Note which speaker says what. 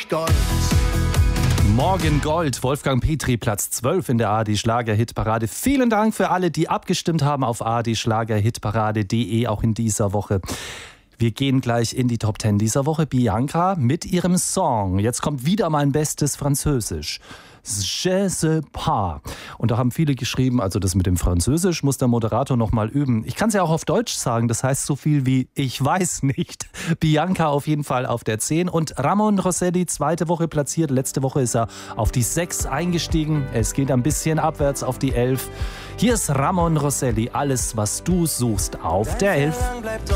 Speaker 1: Gold.
Speaker 2: Morgen Gold, Wolfgang Petri, Platz 12 in der ARD-Schlager-Hitparade. Vielen Dank für alle, die abgestimmt haben auf ardschlagerhitparade.de, auch in dieser Woche. Wir gehen gleich in die Top 10 dieser Woche. Bianca mit ihrem Song. Jetzt kommt wieder mein bestes Französisch. Je sais pas. Und da haben viele geschrieben, also das mit dem Französisch muss der Moderator noch mal üben. Ich kann es ja auch auf Deutsch sagen, das heißt so viel wie ich weiß nicht. Bianca auf jeden Fall auf der 10 und Ramon Rosselli zweite Woche platziert. Letzte Woche ist er auf die 6 eingestiegen. Es geht ein bisschen abwärts auf die 11. Hier ist Ramon Rosselli, alles was du suchst auf der 11.